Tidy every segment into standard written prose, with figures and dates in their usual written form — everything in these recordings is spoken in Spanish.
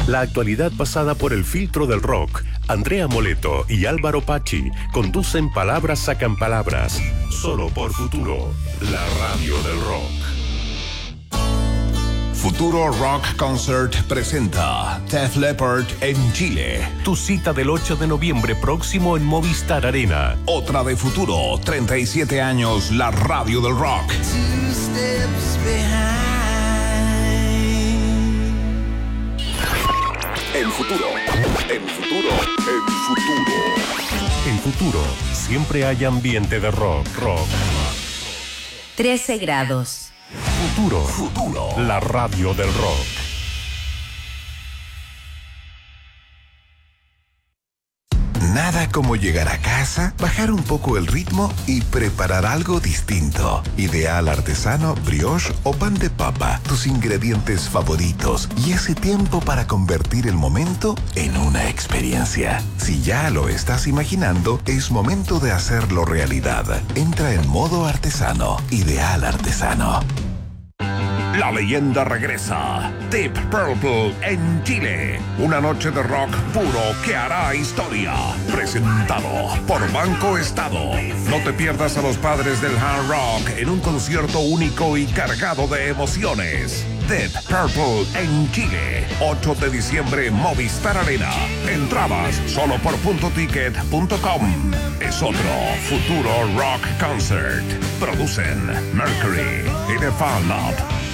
La actualidad pasada por el filtro del rock. Andrea Moleto y Álvaro Pachi conducen Palabras Sacan Palabras. Solo por Futuro, la radio del rock. Futuro Rock Concert presenta Def Leppard en Chile. Tu cita del 8 de noviembre próximo en Movistar Arena. Otra de Futuro, 37 años, la radio del rock. Two steps behind. En Futuro, en Futuro, en Futuro. En Futuro, siempre hay ambiente de rock. 13 grados. Futuro, la radio del rock. Nada como llegar a casa, bajar un poco el ritmo y preparar algo distinto. Ideal artesano, brioche o pan de papa, tus ingredientes favoritos y ese tiempo para convertir el momento en una experiencia. Si ya lo estás imaginando, es momento de hacerlo realidad. Entra en modo artesano. Ideal artesano. La leyenda regresa. Deep Purple en Chile. Una noche de rock puro que hará historia. Presentado por Banco Estado. No te pierdas a los padres del hard rock en un concierto único y cargado de emociones. Deep Purple en Chile. 8 de diciembre, Movistar Arena. Entradas solo por puntoticket.com. Es otro Futuro Rock Concert. Producen Mercury y The Fan Lab.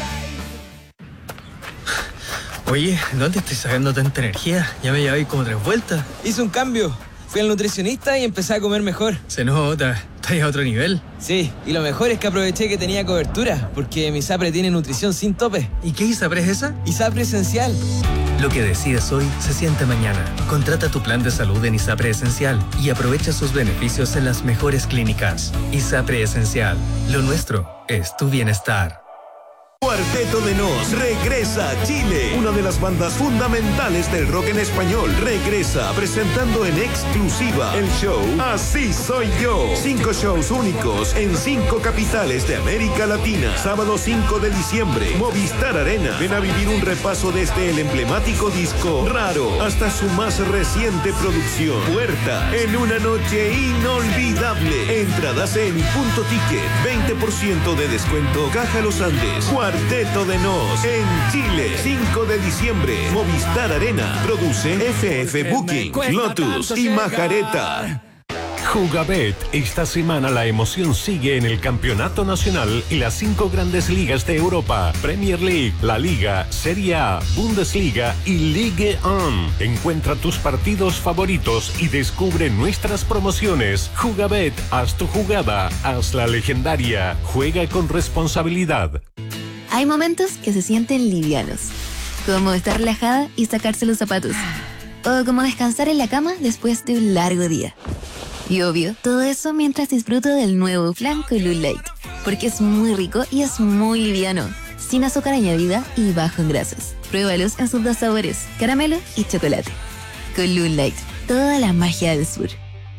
Oye, ¿dónde estoy sacando tanta energía? Ya me llevé como 3 vueltas. Hice un cambio. Fui al nutricionista y empecé a comer mejor. Se nota, estás a otro nivel. Sí, y lo mejor es que aproveché que tenía cobertura, porque mi ISAPRE tiene nutrición sin tope. ¿Y qué ISAPRE es esa? ISAPRE Esencial. Lo que decides hoy se siente mañana. Contrata tu plan de salud en ISAPRE Esencial y aprovecha sus beneficios en las mejores clínicas. ISAPRE Esencial. Lo nuestro es tu bienestar. Cuarteto de Nos regresa a Chile. Una de las bandas fundamentales del rock en español regresa presentando en exclusiva el show Así Soy Yo. 5 shows únicos en 5 capitales de América Latina. Sábado 5 de diciembre, Movistar Arena. Ven a vivir un repaso desde el emblemático disco Raro hasta su más reciente producción Puerta, en una noche inolvidable. Entradas en Punto Ticket. 20% de descuento. Caja Los Andes. Cuarteto de Nos en Chile, 5 de diciembre, Movistar Arena. Produce FF Booking, Lotus y Majareta. Jugabet. Esta semana la emoción sigue en el Campeonato Nacional y las 5 grandes ligas de Europa: Premier League, La Liga, Serie A, Bundesliga y Ligue 1. Encuentra tus partidos favoritos y descubre nuestras promociones. Jugabet, haz tu jugada, hazla legendaria. Juega con responsabilidad. Hay momentos que se sienten livianos, como estar relajada y sacarse los zapatos, o como descansar en la cama después de un largo día. Y obvio, todo eso mientras disfruto del nuevo flan Column Light, porque es muy rico y es muy liviano, sin azúcar añadida y bajo en grasas. Pruébalos en sus 2 sabores, caramelo y chocolate. Column Light, toda la magia del sur.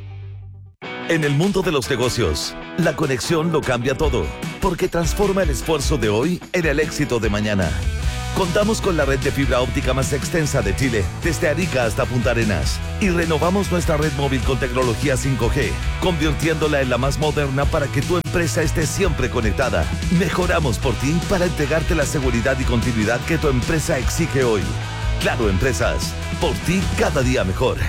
En el mundo de los negocios, la conexión lo cambia todo, porque transforma el esfuerzo de hoy en el éxito de mañana. Contamos con la red de fibra óptica más extensa de Chile, desde Arica hasta Punta Arenas, y renovamos nuestra red móvil con tecnología 5G, convirtiéndola en la más moderna para que tu empresa esté siempre conectada. Mejoramos por ti para entregarte la seguridad y continuidad que tu empresa exige hoy. Claro Empresas, por ti cada día mejor.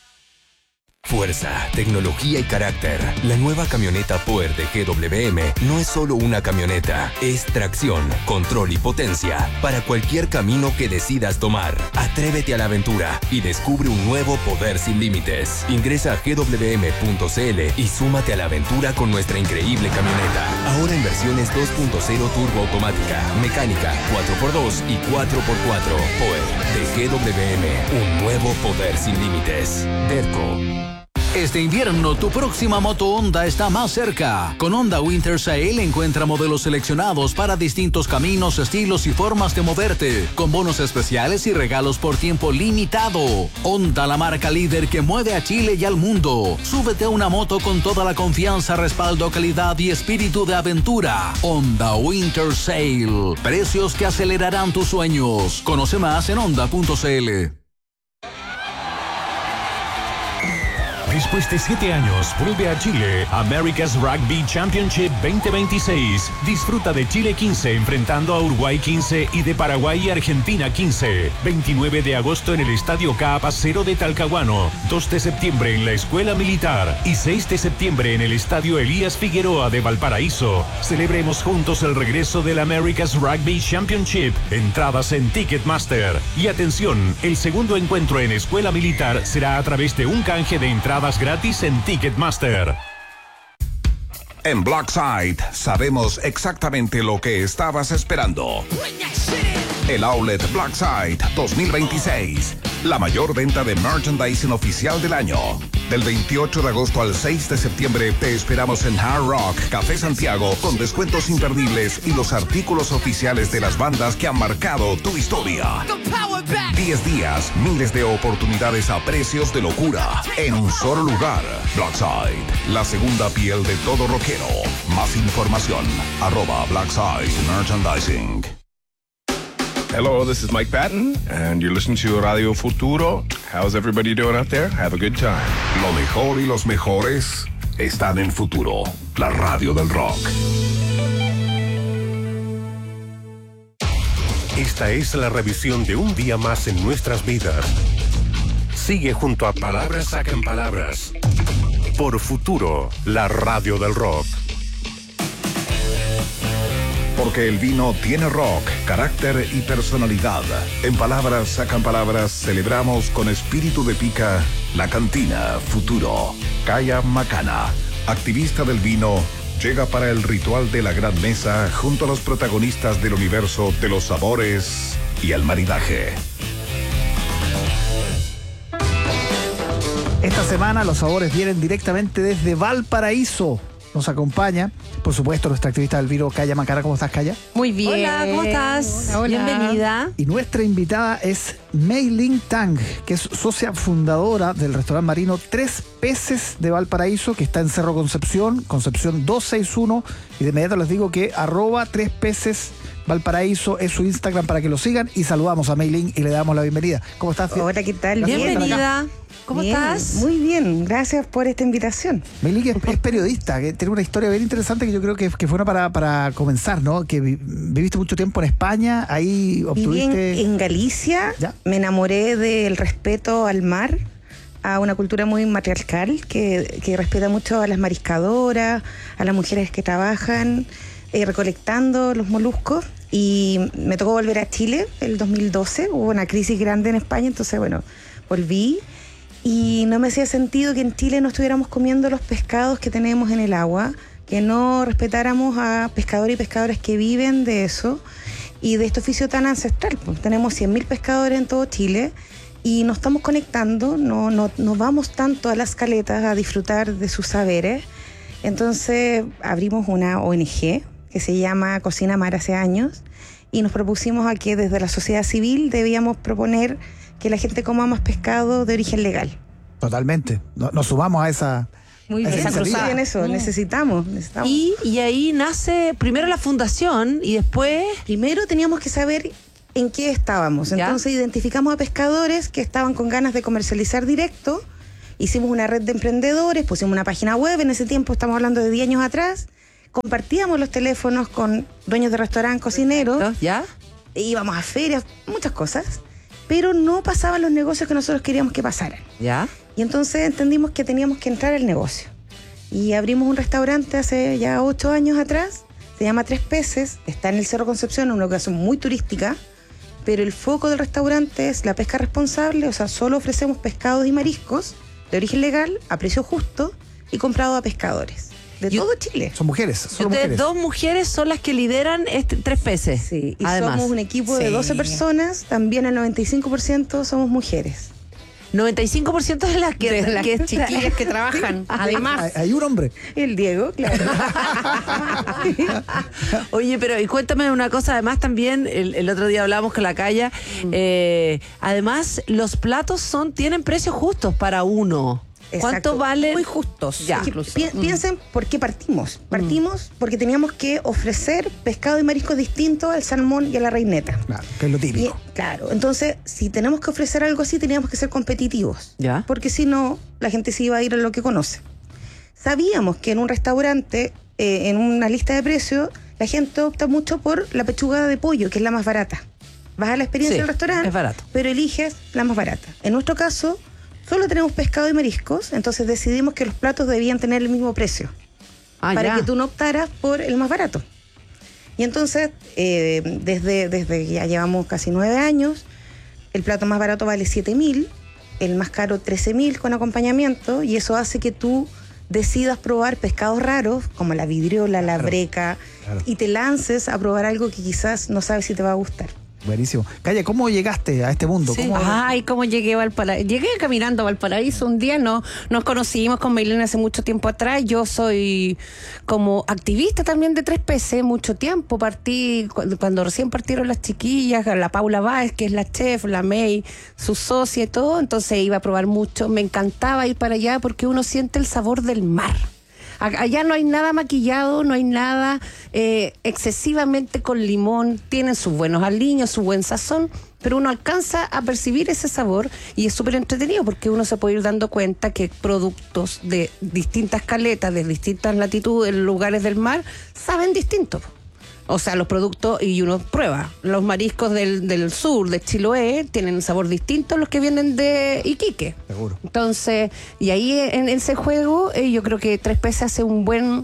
Fuerza, tecnología y carácter. La nueva camioneta Power de GWM no es solo una camioneta, es tracción, control y potencia para cualquier camino que decidas tomar. Atrévete a la aventura y descubre un nuevo poder sin límites. Ingresa a gwm.cl y súmate a la aventura con nuestra increíble camioneta. Ahora en versiones 2.0 turbo automática, mecánica, 4x2 y 4x4. Power de GWM, un nuevo poder sin límites. Derco. Este invierno tu próxima moto Honda está más cerca. Con Honda Winter Sale encuentra modelos seleccionados para distintos caminos, estilos y formas de moverte, con bonos especiales y regalos por tiempo limitado. Honda, la marca líder que mueve a Chile y al mundo. Súbete a una moto con toda la confianza, respaldo, calidad y espíritu de aventura. Honda Winter Sale. Precios que acelerarán tus sueños. Conoce más en honda.cl. Después de 7 años, vuelve a Chile America's Rugby Championship 2026. Disfruta de Chile 15 enfrentando a Uruguay 15 y de Paraguay y Argentina 15. 29 de agosto en el Estadio Caapacero de Talcahuano. 2 de septiembre en la Escuela Militar. Y 6 de septiembre en el Estadio Elías Figueroa de Valparaíso. Celebremos juntos el regreso del America's Rugby Championship. Entradas en Ticketmaster. Y atención, el segundo encuentro en Escuela Militar será a través de un canje de entradas gratis en Ticketmaster. En Blackside sabemos exactamente lo que estabas esperando. El Outlet Blackside 2026. La mayor venta de merchandising oficial del año. Del 28 de agosto al 6 de septiembre te esperamos en Hard Rock Café Santiago con descuentos imperdibles y los artículos oficiales de las bandas que han marcado tu historia. 10 días, miles de oportunidades a precios de locura en un solo lugar. Blackside, la segunda piel de todo rockero. Más información, @Blackside Merchandising. Hello, this is Mike Patton, and you're listening to Radio Futuro. How's everybody doing out there? Have a good time. Lo mejor y los mejores están en Futuro, la radio del rock. Esta es la revisión de un día más en nuestras vidas. Sigue junto a Palabras Sacan Palabras. Por Futuro, la radio del rock. Porque el vino tiene rock, carácter y personalidad. En Palabras Sacan Palabras celebramos con espíritu de pica la cantina Futuro. Kaya Macana, activista del vino, llega para el ritual de la gran mesa junto a los protagonistas del universo de los sabores y el maridaje. Esta semana los sabores vienen directamente desde Valparaíso. Nos acompaña, por supuesto, nuestra activista del vino, Kaya Macana. ¿Cómo estás, Kaya? Muy bien. Hola, ¿cómo estás? Hola. Bienvenida. Y nuestra invitada es Mei Ling Tang, que es socia fundadora del restaurante marino Tres Peces de Valparaíso, que está en Cerro Concepción, Concepción 261. Y de inmediato les digo que @Tres Peces Valparaíso es su Instagram para que lo sigan. Y saludamos a Mei Ling y le damos la bienvenida. ¿Cómo estás? Hola, ¿qué tal? Bienvenida. ¿Cómo bien, estás? Muy bien, gracias por esta invitación. Mei Ling es periodista, que tiene una historia bien interesante que yo creo que fue buena para comenzar, ¿no? Que viviste mucho tiempo en España, ahí obtuviste... Viví en Galicia, ¿ya? Me enamoré del respeto al mar, a una cultura muy matriarcal que respeta mucho a las mariscadoras, a las mujeres que trabajan recolectando los moluscos. Y me tocó volver a Chile el 2012, hubo una crisis grande en España, entonces bueno, volví. Y no me hacía sentido que en Chile no estuviéramos comiendo los pescados que tenemos en el agua, que no respetáramos a pescadores y pescadoras que viven de eso y de este oficio tan ancestral. Pues tenemos 100.000 pescadores en todo Chile y nos estamos conectando, no vamos tanto a las caletas a disfrutar de sus saberes. Entonces abrimos una ONG que se llama Cocina Mar hace años y nos propusimos a que desde la sociedad civil debíamos proponer que la gente coma más pescado de origen legal. Totalmente. Nos sumamos a esa... Muy bien, esa cruzada. En eso, necesitamos. Y ahí nace primero la fundación y después... Primero teníamos que saber en qué estábamos. Entonces identificamos a pescadores que estaban con ganas de comercializar directo. Hicimos una red de emprendedores, pusimos una página web. En ese tiempo, estamos hablando de 10 años atrás. Compartíamos los teléfonos con dueños de restaurantes, cocineros. ¿Ya? Íbamos a ferias, muchas cosas. Pero no pasaban los negocios que nosotros queríamos que pasaran. ¿Ya? Y entonces entendimos que teníamos que entrar al negocio. Y abrimos un restaurante hace ya 8 años atrás, se llama Tres Peces, está en el Cerro Concepción, una locación muy turística, pero el foco del restaurante es la pesca responsable, o sea, solo ofrecemos pescados y mariscos de origen legal, a precio justo y comprado a pescadores. De todo Chile. Son mujeres. Son ustedes 2 mujeres son las que lideran Tres Peces. Sí, y además somos un equipo de 12 personas, también el 95% somos mujeres. 95% de las que chiquillas que trabajan. Además. Hay un hombre. El Diego, claro. Oye, pero y cuéntame una cosa, además también, el otro día hablábamos con la Kaya, además los platos tienen precios justos para uno. ¿Cuánto vale? Muy justos. Ya. Piensen por qué partimos. Partimos porque teníamos que ofrecer pescado y mariscos distintos al salmón y a la reineta. Claro, que es lo típico. Claro, entonces, si tenemos que ofrecer algo así, teníamos que ser competitivos. Ya. Porque si no, la gente se iba a ir a lo que conoce. Sabíamos que en un restaurante, en una lista de precios, la gente opta mucho por la pechuga de pollo, que es la más barata. Vas a la experiencia del restaurante, es barato, pero eliges la más barata. En nuestro caso, solo tenemos pescado y mariscos, entonces decidimos que los platos debían tener el mismo precio. Para que tú no optaras por el más barato. Y entonces, desde que ya llevamos casi 9 años, el plato más barato vale 7.000, el más caro 13.000 con acompañamiento, y eso hace que tú decidas probar pescados raros, como la vidriola, la breca, y te lances a probar algo que quizás no sabes si te va a gustar. Buenísimo. Calle, ¿cómo llegaste a este mundo? Sí. ¿Cómo llegué a Valparaíso? Llegué caminando a Valparaíso un día, nos conocimos con Maylene hace mucho tiempo atrás. Yo soy como activista también de Tres Peces, mucho tiempo. Partí, cuando recién partieron las chiquillas, la Paula Báez, que es la chef, la May, su socia y todo, entonces iba a probar mucho. Me encantaba ir para allá porque uno siente el sabor del mar. Allá no hay nada maquillado, no hay nada excesivamente con limón, tienen sus buenos aliños, su buen sazón, pero uno alcanza a percibir ese sabor y es súper entretenido porque uno se puede ir dando cuenta que productos de distintas caletas, de distintas latitudes, lugares del mar, saben distinto. O sea, los productos, y uno prueba, los mariscos del sur, de Chiloé, tienen un sabor distinto a los que vienen de Iquique. Seguro. Entonces, y ahí en ese juego, yo creo que Tres Peces hace un buen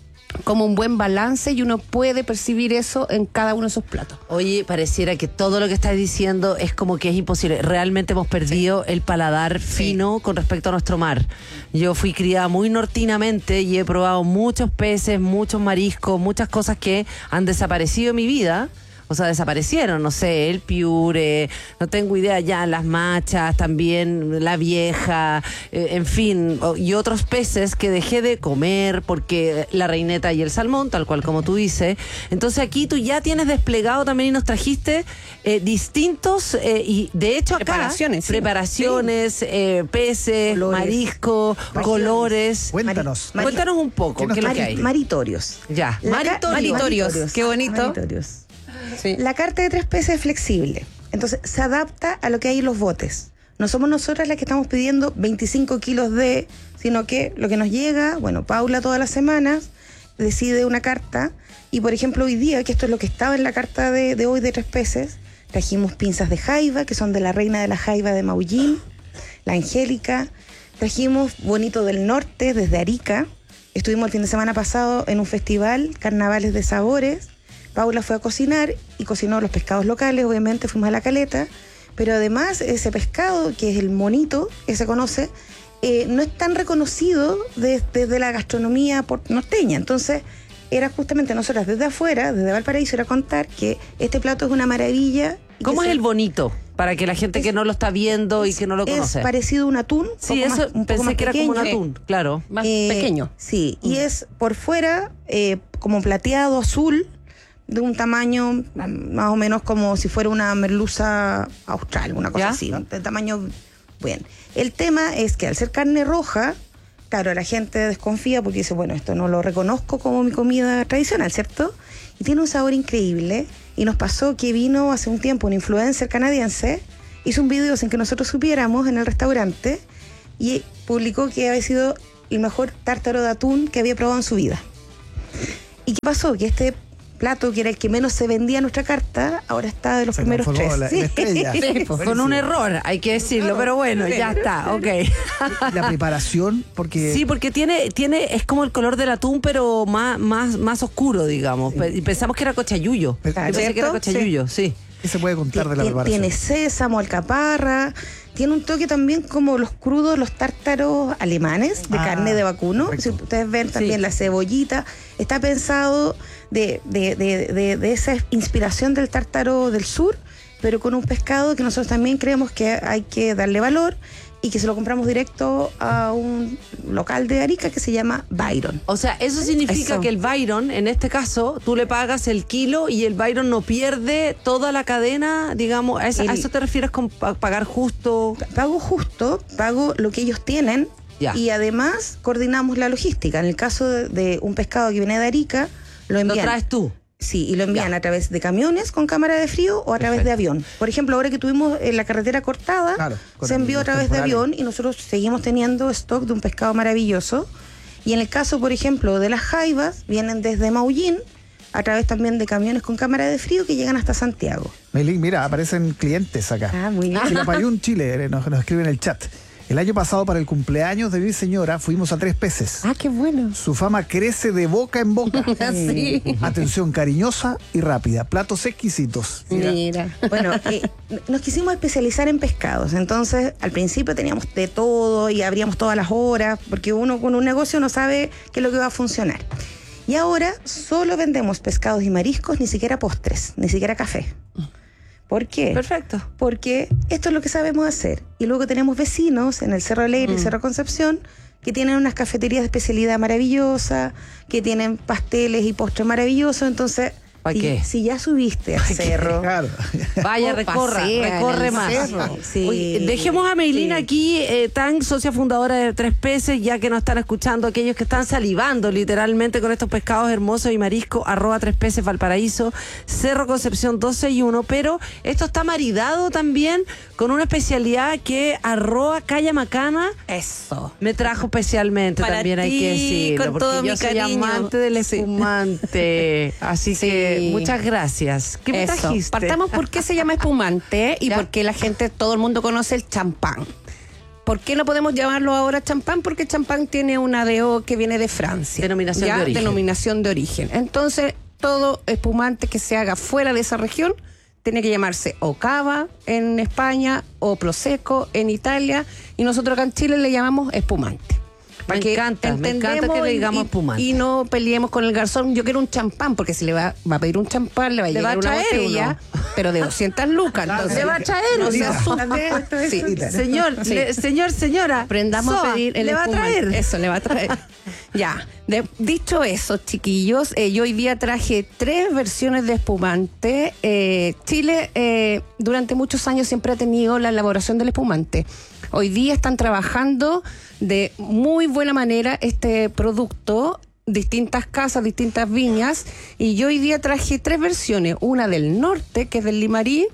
balance y uno puede percibir eso en cada uno de sus platos. Oye, pareciera que todo lo que estás diciendo es como que es imposible. Realmente hemos perdido el paladar fino con respecto a nuestro mar. Yo fui criada muy nortinamente y he probado muchos peces, muchos mariscos, muchas cosas que han desaparecido en mi vida. O sea, desaparecieron, no sé, el piure, no tengo idea ya, las machas también, la vieja, en fin, y otros peces que dejé de comer porque la reineta y el salmón, tal cual como tú dices. Entonces aquí tú ya tienes desplegado también y nos trajiste distintos, y de hecho acá, preparaciones, peces, marisco, colores. Cuéntanos. Cuéntanos un poco, ¿qué es lo que hay? Maritorios. Ya, maritorios, qué bonito. Maritorios. Sí. La carta de Tres Peces es flexible, entonces se adapta a lo que hay en los botes. No somos nosotras las que estamos pidiendo 25 kilos sino que lo que nos llega, bueno, Paula todas las semanas decide una carta, y por ejemplo hoy día, que esto es lo que estaba en la carta de hoy de Tres Peces, trajimos pinzas de jaiba, que son de la reina de la jaiba de Maullín, la Angélica, trajimos bonito del norte, desde Arica, estuvimos el fin de semana pasado en un festival, Carnavales de Sabores. Paula fue a cocinar y cocinó los pescados locales, obviamente fuimos a la caleta, pero además ese pescado, que es el monito, que se conoce, no es tan reconocido desde la gastronomía norteña. Entonces, era justamente nosotras desde afuera, desde Valparaíso, era contar que este plato es una maravilla. ¿Cómo es el bonito? Para que la gente que no lo está viendo y que no lo conoce. Es parecido a un atún. Sí, eso pensé que era como un atún, claro. Más pequeño. Sí, y es por fuera como plateado, azul, de un tamaño más o menos como si fuera una merluza austral, una cosa así, ¿no? De tamaño bien. El tema es que al ser carne roja, claro, la gente desconfía porque dice, bueno, esto no lo reconozco como mi comida tradicional, ¿cierto? Y tiene un sabor increíble. Y nos pasó que vino hace un tiempo un influencer canadiense, hizo un video sin que nosotros supiéramos en el restaurante y publicó que había sido el mejor tártaro de atún que había probado en su vida. ¿Y qué pasó? Que este plato, que era el que menos se vendía en nuestra carta, ahora está de los primeros 3. Sí, con un error, hay que decirlo, pero bueno, ya está, ok. La preparación, porque... Sí, porque tiene es como el color del atún, pero más oscuro, digamos. Y pensamos que era cochayuyo. Pensé que era cochayuyo, sí. ¿Qué se puede contar de la preparación? Tiene sésamo, alcaparra, tiene un toque también como los crudos, los tártaros alemanes de carne de vacuno. Si ustedes ven también la cebollita, está pensado de esa inspiración del tártaro del sur, pero con un pescado que nosotros también creemos que hay que darle valor y que se lo compramos directo a un local de Arica que se llama Byron. O sea, eso significa que el Byron, en este caso, tú le pagas el kilo y el Byron no pierde toda la cadena, digamos. ¿A eso te refieres con pagar justo? Pago justo, pago lo que ellos tienen Ya. Y además coordinamos la logística. En el caso de un pescado que viene de Arica, lo envían. ¿Lo traes tú? Sí, y lo envían a través de camiones con cámara de frío o a través de avión. Por ejemplo, ahora que tuvimos la carretera cortada, se envió a través de avión y nosotros seguimos teniendo stock de un pescado maravilloso. Y en el caso, por ejemplo, de las jaivas, vienen desde Maullín a través también de camiones con cámara de frío que llegan hasta Santiago. Meilín, mira, aparecen clientes acá. Ah, muy bien. Chilapayún, Chile, nos escribe en el chat. El año pasado, para el cumpleaños de mi señora, fuimos a Tres Peces. Ah, qué bueno. Su fama crece de boca en boca. Sí. Atención cariñosa y rápida. Platos exquisitos. Mira. Bueno, nos quisimos especializar en pescados. Entonces, al principio teníamos de todo y abríamos todas las horas, porque uno con un negocio no sabe qué es lo que va a funcionar. Y ahora solo vendemos pescados y mariscos, ni siquiera postres, ni siquiera café. ¿Por qué? Perfecto. Porque esto es lo que sabemos hacer. Y luego tenemos vecinos en el Cerro Alegre y Cerro Concepción que tienen unas cafeterías de especialidad maravillosa, que tienen pasteles y postres maravillosos. Entonces, si ya subiste al cerro, Claro. Vaya, recorre más. Sí. Oye, dejemos a Meilín aquí, Tang, socia fundadora de Tres Peces, ya que nos están escuchando aquellos que están salivando literalmente con estos pescados hermosos y mariscos, @Tres Peces Valparaíso, Cerro Concepción 261, pero esto está maridado también con una especialidad que @Calla Macana Eso. me trajo especialmente, Para también hay ti, que decirlo, con porque todo yo mi soy cariño. amante del espumante, así que muchas gracias. ¿Qué me Eso. trajiste? Partamos por qué se llama espumante y por qué la gente, todo el mundo conoce el champán. ¿Por qué no podemos llamarlo ahora champán? Porque champán tiene una DO que viene de Francia. Denominación de origen. Denominación de origen. Entonces, todo espumante que se haga fuera de esa región tiene que llamarse o cava en España o prosecco en Italia y nosotros acá en Chile le llamamos espumante. Me encanta que le digamos espumante. Y no peleemos con el garzón. Yo quiero un champán, porque si le va a pedir un champán, le va a llegar una botella, pero de 200 lucas. Entonces, le va a traer no uno. se asuste. Sí. Señora. Aprendamos a pedir el le va a espumante. traer. Eso, le va a traer. Ya. Dicho eso, chiquillos, yo hoy día traje 3 versiones de espumante. Chile durante muchos años siempre ha tenido la elaboración del espumante. Hoy día están trabajando de muy buena manera este producto, distintas casas, distintas viñas, y yo hoy día traje 3 versiones, una del norte, que es del Limarí.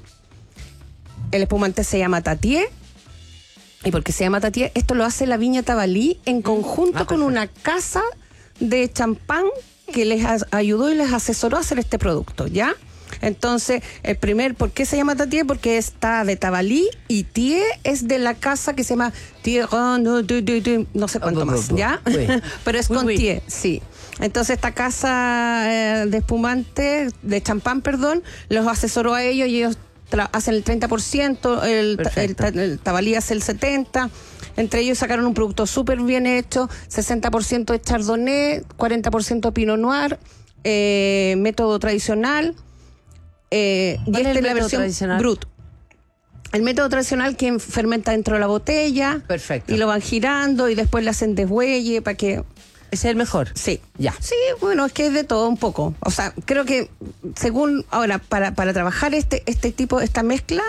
El espumante se llama Tatié. ¿Y por qué se llama Tatié? Esto lo hace la viña Tabalí en conjunto con una casa de champán que les ayudó y les asesoró a hacer este producto, ¿ya? Entonces, ¿por qué se llama Tatié? Porque está de Tabalí y Tie es de la casa que se llama Tie, no sé cuánto más, ¿ya? Pero es con Tie, sí. Entonces, esta casa de espumante, de champán, perdón, los asesoró a ellos y ellos hacen el 30%, el Tabalí hace el 70%. Entre ellos sacaron un producto súper bien hecho, 60% de Chardonnay, 40% Pinot Noir, método tradicional. Y esta es la versión Brut. El método tradicional que fermenta dentro de la botella. Perfecto. Y lo van girando y después le hacen deshuelle para que... ¿Ese es el mejor? Sí. Ya. Sí, bueno, es que es de todo un poco. O sea, creo que según... Ahora, para trabajar esta mezcla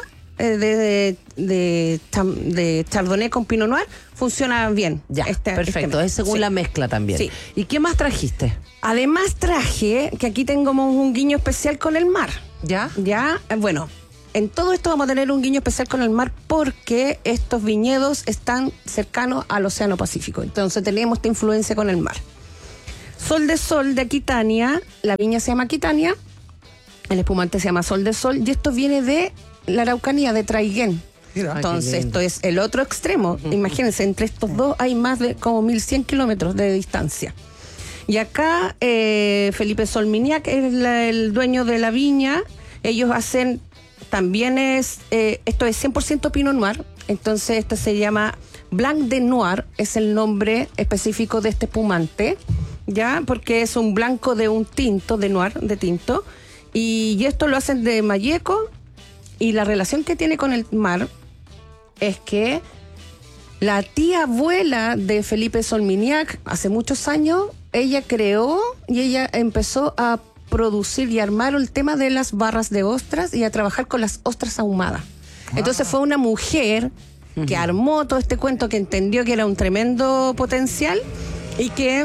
de Chardonnay con Pinot Noir, funciona bien. Ya, perfecto. Es según la mezcla también. Sí. ¿Y qué más trajiste? Además traje, que aquí tengo un guiño especial con el mar. ¿Ya? Ya, bueno, en todo esto vamos a tener un guiño especial con el mar porque estos viñedos están cercanos al Océano Pacífico. Entonces tenemos esta influencia con el mar. Sol de Sol de Aquitania, la viña se llama Aquitania, el espumante se llama Sol de Sol y esto viene de la Araucanía, de Traiguén. Mira, entonces esto es el otro extremo. Imagínense, entre estos dos hay más de como 1100 kilómetros de distancia. Y acá Felipe Solminiac es el dueño de la viña. Ellos hacen, también esto es 100% Pinot Noir. Entonces esto se llama Blanc de Noir, es el nombre específico de este espumante, ¿ya? Porque es un blanco de un tinto, de noir, de tinto. Y esto lo hacen de Malleco. Y la relación que tiene con el mar es que la tía abuela de Felipe Solminiac, hace muchos años, ella creó y ella empezó a producir y armar el tema de las barras de ostras y a trabajar con las ostras ahumadas. Entonces fue una mujer que armó todo este cuento, que entendió que era un tremendo potencial y que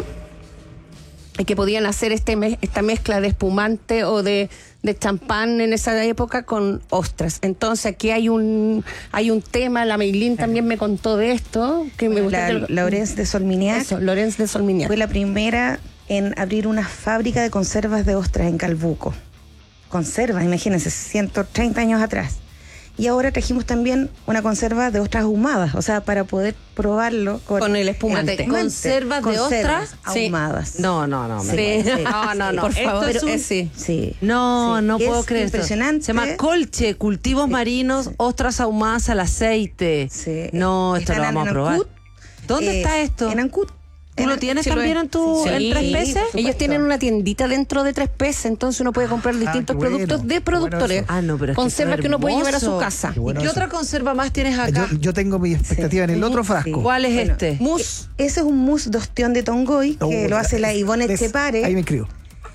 podían hacer esta mezcla de espumante o de champán en esa época con ostras. Entonces aquí hay un tema, la Meilín también me contó de esto, que me gusta. Laurence de Solminiac. Eso, Laurence de Solminiac. Fue la primera en abrir una fábrica de conservas de ostras en Calbuco. Conservas, imagínense, 130 años atrás. Y ahora trajimos también una conserva de ostras ahumadas, o sea, para poder probarlo con el espumante. ¿Conservas de ostras? Ahumadas. Sí. No. Sí. No. Por favor, sí. No puedo es creer impresionante. Esto. Se llama colche, cultivos marinos, ostras ahumadas al aceite. Sí. No, esto lo vamos a probar. Ancud. ¿Dónde está esto? En Ancud. ¿Tú lo tienes también en 3 peces? Ellos tienen una tiendita dentro de 3 peces, entonces uno puede comprar distintos productos de productores. Pero es conservas que uno puede llevar a su casa. ¿Y qué otra conserva más tienes acá? Yo tengo mi expectativa en el otro frasco. ¿Cuál es este? Mousse. Ese es un mousse de ostión de Tongoy, que lo hace la Ivonne Etchepare. Ahí me inscribo.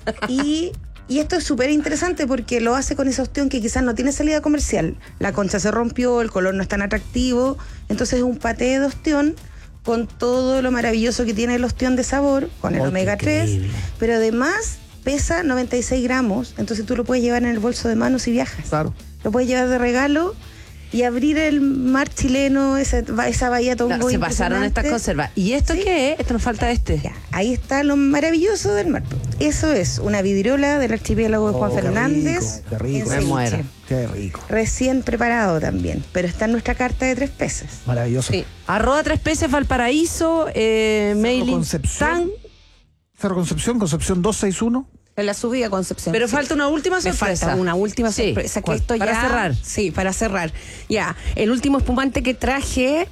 Y esto es súper interesante porque lo hace con ese ostión que quizás no tiene salida comercial. La concha se rompió, el color no es tan atractivo. Entonces es un paté de ostión con todo lo maravilloso que tiene el ostión de sabor, con el omega 3, pero además pesa 96 gramos, entonces tú lo puedes llevar en el bolso de mano si viajas. Claro. Lo puedes llevar de regalo y abrir el mar chileno, esa bahía Tongoy. Se pasaron estas conservas. ¿Y esto qué es? Esto nos falta Ya, ahí está lo maravilloso del mar. Eso es una vidriola del archipiélago de Juan Fernández. Qué rico. Me muero. Qué rico. Recién preparado también, pero está en nuestra carta de 3 peces. Maravilloso. Sí. Arroba 3 peces Valparaíso, Meilín Tang. Cerro Concepción, Concepción 261. En la subida Concepción. Pero falta una última Me sorpresa. falta una última sorpresa. Que ¿Cuál? esto Para cerrar. Sí, para cerrar. Ya, el último espumante que traje,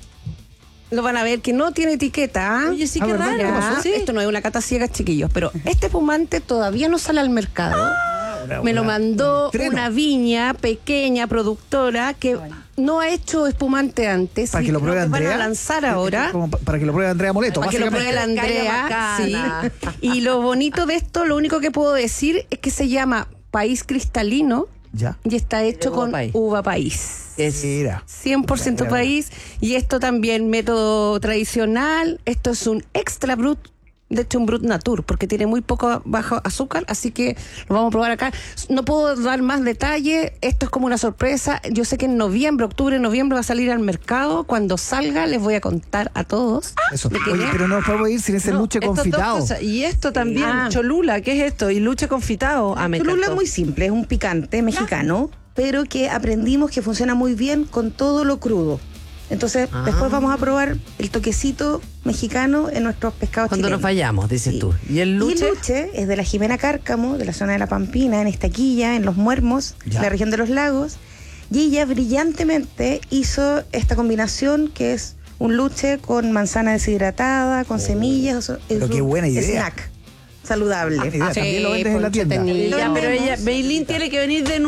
lo van a ver que no tiene etiqueta. ¿Ah? Oye, sí, qué ¿verdad? raro. ¿Qué pasó? Sí. Esto no es una cata ciega, chiquillos, pero este espumante todavía no sale al mercado. Me lo mandó una viña pequeña, productora, que no ha hecho espumante antes. Para que lo pruebe Andrea. Van a lanzar ahora. Para que lo pruebe Andrea Moleto. Para que lo pruebe la Andrea. Sí. Y lo bonito de esto, lo único que puedo decir es que se llama País Cristalino. Ya. Y está hecho con uva país. Mira. 100% país. Y esto también método tradicional. Esto es un extra brut. De hecho, un Brut Natur, porque tiene muy poco bajo azúcar, así que lo vamos a probar acá. No puedo dar más detalle, esto es como una sorpresa. Yo sé que en octubre, noviembre va a salir al mercado. Cuando salga, les voy a contar a todos. Eso. Oye, pero no nos podemos ir sin ese luche confitado. Y esto también, Cholula, ¿qué es esto? Y luche confitado. Cholula es muy simple, es un picante mexicano, pero que aprendimos que funciona muy bien con todo lo crudo. Entonces, después vamos a probar el toquecito mexicano en nuestros pescados cuando chilenos. nos vayamos, dices tú. ¿Y el luche? Y el luche es de la Jimena Cárcamo, de la zona de La Pampina, en Estaquilla, en Los Muermos, la región de los lagos. Y ella brillantemente hizo esta combinación que es un luche con manzana deshidratada, con semillas. Pero qué buena idea. Snack saludable. También lo vendes en la tienda. Ya, pero Meilín tiene que venir de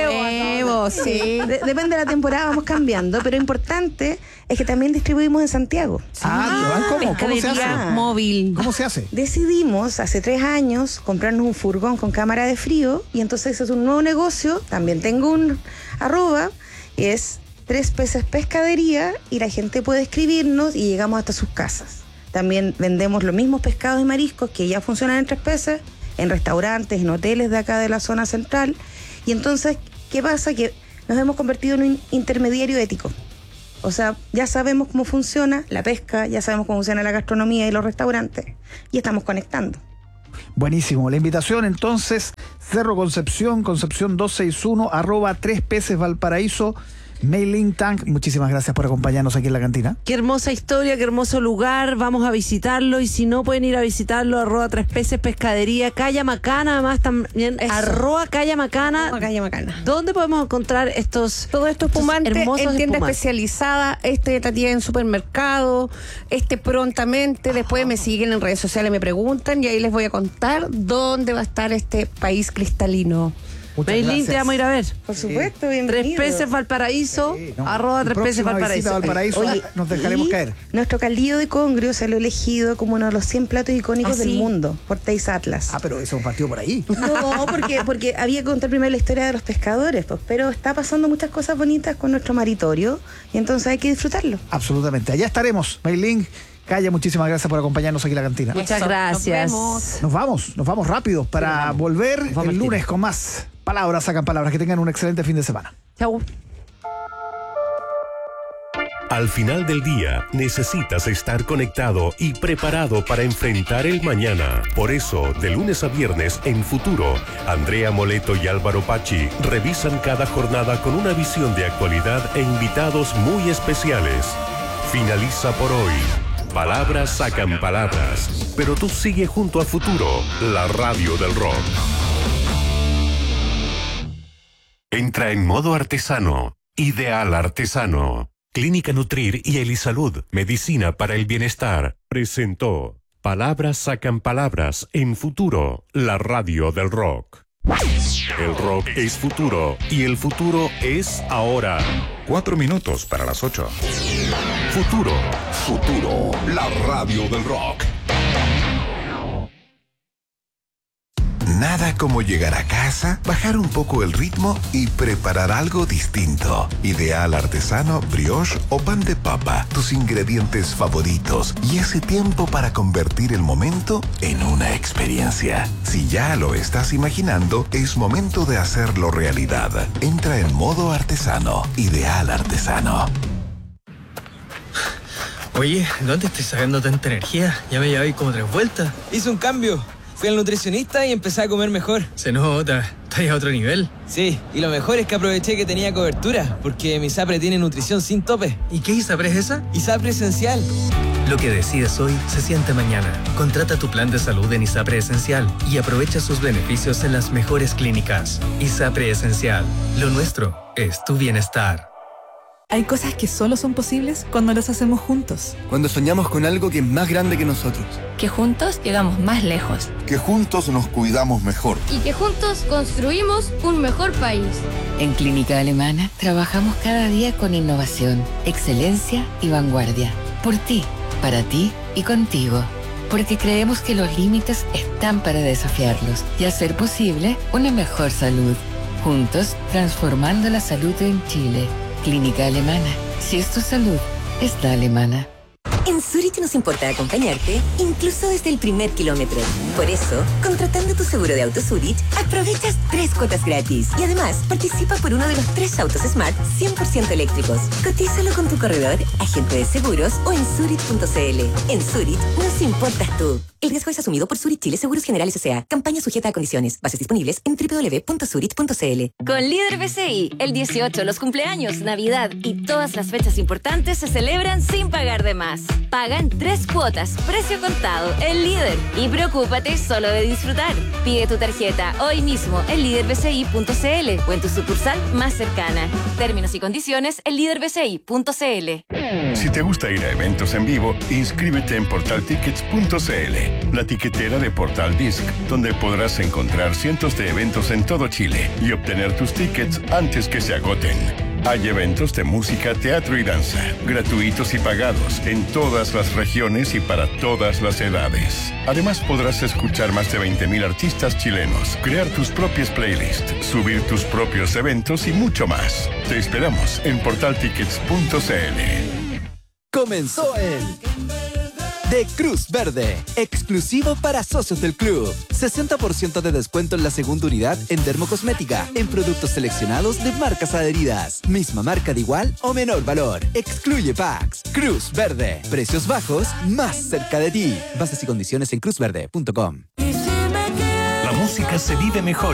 nuevo. Sí. Depende de la temporada, vamos cambiando, pero importante es que también distribuimos en Santiago. ¿Cómo se hace? Móvil. ¿Cómo se hace? Decidimos hace 3 años comprarnos un furgón con cámara de frío y entonces es un nuevo negocio. También tengo un arroba, es 3 peces pescadería y la gente puede escribirnos y llegamos hasta sus casas. También vendemos los mismos pescados y mariscos que ya funcionan en 3 peces, en restaurantes, en hoteles de acá de la zona central. Y entonces, ¿qué pasa? Que nos hemos convertido en un intermediario ético. O sea, ya sabemos cómo funciona la pesca, ya sabemos cómo funciona la gastronomía y los restaurantes, y estamos conectando. Buenísimo. La invitación entonces, Cerro Concepción, Concepción 261, arroba 3 peces Valparaíso. Meilín Tang, muchísimas gracias por acompañarnos aquí en la cantina. Qué hermosa historia, qué hermoso lugar, vamos a visitarlo y si no pueden ir a visitarlo, arroba 3 peces pescadería, Calla Macana, además también, arroba Calla Macana. ¿Dónde podemos encontrar todo esto espumante hermosos en tienda espumantes? especializada, tatilla en supermercado, prontamente, después me siguen en redes sociales, me preguntan y ahí les voy a contar dónde va a estar este país cristalino. Meilín, te vamos a ir a ver. Por supuesto, Tres bienvenido. Peces Valparaíso, @ Tres Peces Valparaíso. Valparaíso, Oye, nos dejaremos y caer. Nuestro caldillo de congrio se lo ha elegido como uno de los 100 platos icónicos del mundo por Taste Atlas. Ah, pero eso es un partido por ahí. No, porque había que contar primero la historia de los pescadores, pues, pero está pasando muchas cosas bonitas con nuestro maritorio y entonces hay que disfrutarlo. Absolutamente. Allá estaremos. Meilín Calla, muchísimas gracias por acompañarnos aquí en la cantina. Muchas gracias. Nos vamos rápido para volver el lunes con más Palabras Sacan Palabras. Que tengan un excelente fin de semana. Chau. Al final del día, necesitas estar conectado y preparado para enfrentar el mañana. Por eso, de lunes a viernes en Futuro, Andrea Moleto y Álvaro Pachi revisan cada jornada con una visión de actualidad e invitados muy especiales. Finaliza por hoy. Palabras sacan palabras, pero tú sigue junto a Futuro, la radio del rock. Entra en modo artesano. Ideal Artesano. Clínica Nutrir y Elisalud, medicina para el bienestar, presentó Palabras Sacan Palabras en Futuro, la radio del rock. El rock es futuro y el futuro es ahora. 4 minutos para las 8. Futuro. Futuro, la radio del rock. Nada como llegar a casa, bajar un poco el ritmo y preparar algo distinto. Ideal Artesano, brioche o pan de papa, tus ingredientes favoritos y ese tiempo para convertir el momento en una experiencia. Si ya lo estás imaginando, es momento de hacerlo realidad. Entra en modo artesano. Ideal Artesano. Oye, ¿dónde estás sacando tanta energía? Ya me llevé como 3 vueltas. Hice un cambio. Fui al nutricionista y empecé a comer mejor. Se nota, estás a otro nivel. Sí, y lo mejor es que aproveché que tenía cobertura, porque mi ISAPRE tiene nutrición sin tope. ¿Y qué ISAPRE es esa? ISAPRE Esencial. Lo que decides hoy se siente mañana. Contrata tu plan de salud en ISAPRE Esencial y aprovecha sus beneficios en las mejores clínicas. ISAPRE Esencial. Lo nuestro es tu bienestar. Hay cosas que solo son posibles cuando las hacemos juntos. Cuando soñamos con algo que es más grande que nosotros. Que juntos llegamos más lejos. Que juntos nos cuidamos mejor. Y que juntos construimos un mejor país. En Clínica Alemana trabajamos cada día con innovación, excelencia y vanguardia. Por ti, para ti y contigo. Porque creemos que los límites están para desafiarlos y hacer posible una mejor salud. Juntos, transformando la salud en Chile. Clínica Alemana. Si es tu salud, es la alemana. En Zurich nos importa acompañarte, incluso desde el primer kilómetro. Por eso, contratando tu seguro de auto Zurich, aprovechas 3 cuotas gratis. Y además, participa por uno de los 3 autos Smart 100% eléctricos. Cotízalo con tu corredor, agente de seguros o en Zurich.cl. En Zurich nos importas tú. El riesgo es asumido por Zurich Chile Seguros Generales S.A. Campaña sujeta a condiciones. Bases disponibles en www.zurich.cl. Con Líder BCI, el 18, los cumpleaños, Navidad y todas las fechas importantes se celebran sin pagar de más. Paga en 3 cuotas, precio contado, el Líder. Y preocúpate solo de disfrutar. Pide tu tarjeta hoy mismo en liderbci.cl o en tu sucursal más cercana. Términos y condiciones en liderbci.cl. Si te gusta ir a eventos en vivo, inscríbete en portaltickets.cl. La tiquetera de Portal Disc, donde podrás encontrar cientos de eventos en todo Chile y obtener tus tickets antes que se agoten. Hay eventos de música, teatro y danza, gratuitos y pagados, en todas las regiones y para todas las edades. Además podrás escuchar más de 20.000 artistas chilenos, crear tus propias playlists, subir tus propios eventos y mucho más. Te esperamos en portaltickets.cl. Comenzó el de Cruz Verde, exclusivo para socios del club. 60% de descuento en la segunda unidad en dermocosmética, en productos seleccionados de marcas adheridas. Misma marca de igual o menor valor. Excluye packs. Cruz Verde. Precios bajos, más cerca de ti. Bases y condiciones en cruzverde.com. La música se vive mejor